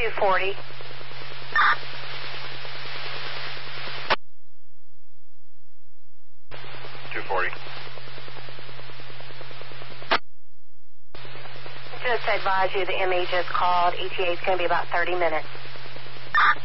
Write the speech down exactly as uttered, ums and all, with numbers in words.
two forty. two forty. Just to advise you, the M E just called. E T A is going to be about thirty minutes.